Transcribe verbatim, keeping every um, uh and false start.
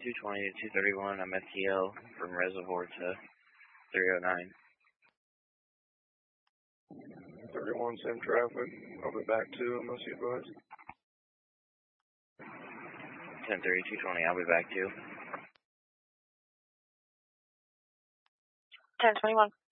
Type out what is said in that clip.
two twenty to two thirty-one, I'm F T L from Reservoir to three oh nine. thirty-one, same traffic. I'll be back too, unless you advise. ten thirty, two twenty, I'll be back too. ten twenty-one.